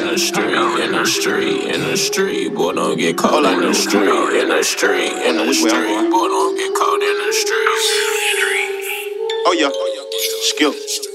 the street, in the street, in the street. Boy, don't get caught in the street, in the street, in the street. Boy, don't get caught in the street. Oh yeah, skill.